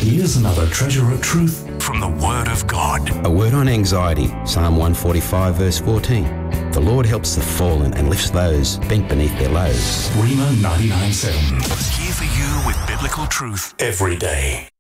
Here's another treasure of truth from the Word of God. A word on anxiety, Psalm 145 verse 14. The Lord helps the fallen and lifts those bent beneath their loads. Rhema 99.7. Here for you with biblical truth every day.